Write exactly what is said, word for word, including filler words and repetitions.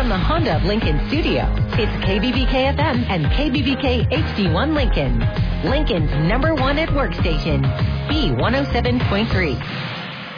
From the Honda of Lincoln studio, it's K B B K F M and K B B K H D one Lincoln. Lincoln's number one at work station, B one oh seven point three.